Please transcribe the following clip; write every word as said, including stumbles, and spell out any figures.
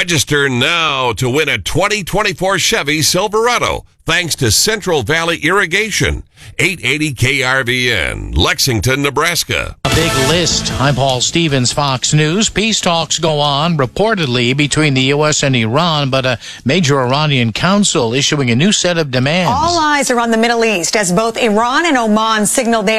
Register now to win a twenty twenty-four Chevy Silverado, thanks to Central Valley Irrigation. eight eighty K R V N, Lexington, Nebraska. A big list. I'm Paul Stevens, Fox News. Peace talks go on, reportedly, between the U S and Iran, but a major Iranian council issuing a new set of demands. All eyes are on the Middle East as both Iran and Oman signal they